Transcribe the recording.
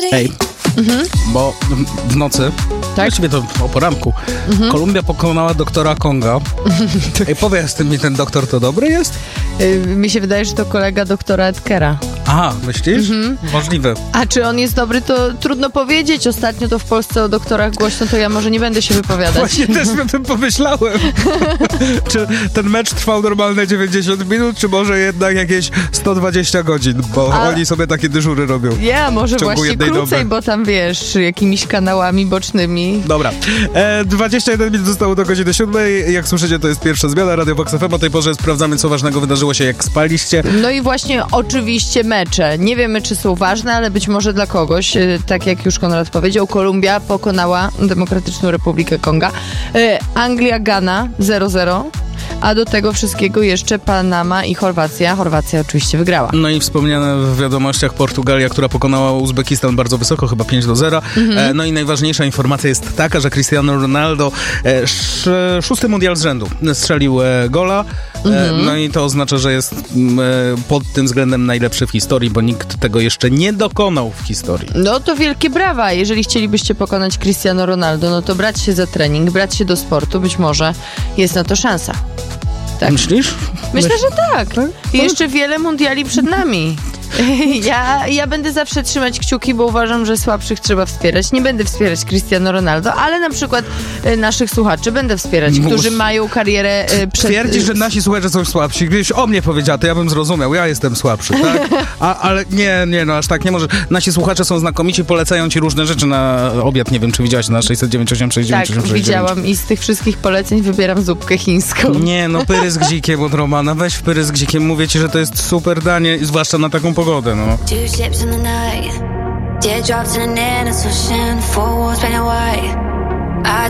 Ej, bo w nocy, właściwie to o poranku, Kolumbia pokonała doktora Konga. Ej, powiedz mi, ten doktor to dobry jest? Mi się wydaje, że to kolega doktora Edkera. Aha, myślisz? Możliwe. A czy on jest dobry, to trudno powiedzieć. Ostatnio to w Polsce o doktorach głośno, to ja może nie będę się wypowiadać. Właśnie też o tym pomyślałem. Czy ten mecz trwał normalne 90 minut, czy może jednak jakieś 120 godzin, bo oni sobie takie dyżury robią. Ja, może właśnie jednej krócej, doby. bo tam wiesz, jakimiś kanałami bocznymi. Dobra, 21 minut zostało do godziny 7. Jak słyszycie, to jest pierwsza zmiana. Radio Vox FM. O tej porze sprawdzamy, co ważnego wydarzyło się, jak spaliście. No i właśnie oczywiście mecze. Nie wiemy, czy są ważne, ale być może dla kogoś. Tak jak już Konrad powiedział, Kolumbia pokonała Demokratyczną Republikę Konga. Anglia-Gana 0-0. A do tego wszystkiego jeszcze Panama i Chorwacja. Chorwacja oczywiście wygrała. No i wspomniane w wiadomościach Portugalia, która pokonała Uzbekistan bardzo wysoko, chyba 5-0. No i najważniejsza informacja jest taka, że Cristiano Ronaldo 6. mundial z rzędu strzelił gola. No i to oznacza, że jest pod tym względem najlepszy w historii, bo nikt tego jeszcze nie dokonał w historii. No to wielkie brawa. Jeżeli chcielibyście pokonać Cristiano Ronaldo, no to brać się za trening, brać się do sportu, być może jest na to szansa. Tak. Myślisz? Myślę, że tak. I jeszcze wiele mundiali przed nami. Ja będę zawsze trzymać kciuki, bo uważam, że słabszych trzeba wspierać. Nie będę wspierać Cristiano Ronaldo, ale na przykład naszych słuchaczy będę wspierać, którzy mają karierę przed... Twierdzisz, że nasi słuchacze są słabsi. Gdybyś o mnie powiedziała, to ja bym zrozumiał. Ja jestem słabszy, tak? Ale nie, no aż tak nie może. Nasi słuchacze są znakomici, polecają ci różne rzeczy na obiad. Nie wiem, czy widziałaś na 698 69. Tak, widziałam i z tych wszystkich poleceń wybieram zupkę chińską. Nie, no pyry z gzikiem od Romana. Weź w pyry z gzikiem. Mówię ci, że to jest super danie, zwłaszcza na taką pogodę, no. 2 ships in the night, teardrops in an innocent ocean, 4 walls painted white.